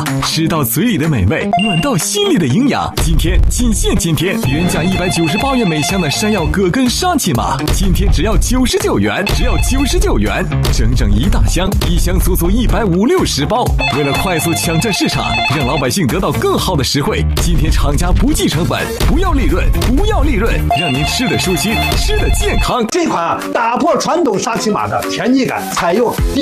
吃到嘴里的美味，暖到心里的营养。今天仅限今天，原价198元每箱的山药葛根沙琪玛，今天只要99元，只要99元，整整一大箱，一箱足足150-60包。为了快速抢占市场，让老百姓得到更好的实惠，今天厂家不计成本，不要利润，不要利润，让您吃得舒心，吃得健康。 这款打破传统沙琪玛的甜腻感，采用低